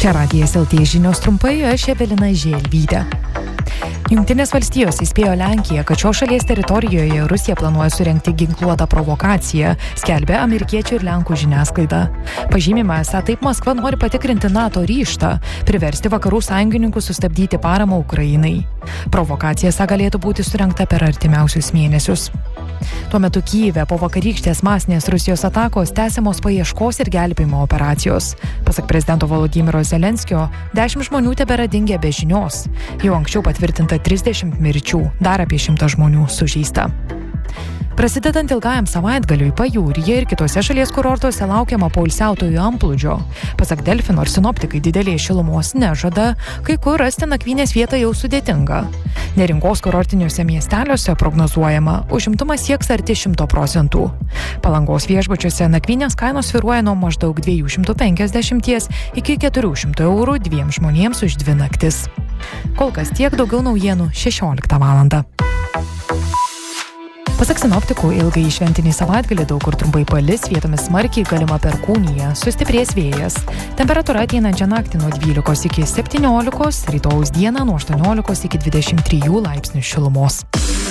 Čia Radijas LT žinios trumpai, aš Evelina Želvytė. Jungtinės valstijos įspėjo Lenkiją, kad šios šalies teritorijoje Rusija planuoja surengti ginkluotą provokaciją, skelbė amerikiečių ir lenkų žiniasklaida. Pažymima, esą taip Maskva nori patikrinti NATO ryžtą, priversti vakarų sąjungininkus sustabdyti paramą Ukrainai. Provokacija galėtų būti surengta per artimiausius mėnesius. Tuo metu Kyjive po vakarykštės masinės Rusijos atakos tęsiamos paieškos ir gelbėjimo operacijos. Pasak prezidento Volodymyro Zelenskio, 10 žmonių tebėra dingę be žinios. Jau anksčiau patvirtinta 30 mirčių, dar apie 100 žmonių sužeista. Prasidedant ilgajam savaitgaliui pajūryje ir kitose šalies kurortuose laukiama poilsiautojų antplūdžio. Pasak Delfi, nors sinoptikai didelės šilumos nežada, kai kur rasti nakvynės vietą jau sudėtinga. Neringos kurortiniuose miesteliuose prognozuojama, užimtumas sieks arti 100%. Palangos viešbučiuose nakvynės kainos svyruoja nuo maždaug 250 iki 400 eurų 2 žmonėms už 2 naktis. Kol kas tiek, daugiau naujienų 16 valandą. Pasak sinoptikų, ilgai šventinį savaitgalį daug kur trumpai palis, vietomis smarkiai galima perkūnija, sustiprės vėjas. Temperatūra ateinančią naktį nuo 12 iki 17, rytojaus dieną nuo 18 iki 23 laipsnių šilumos.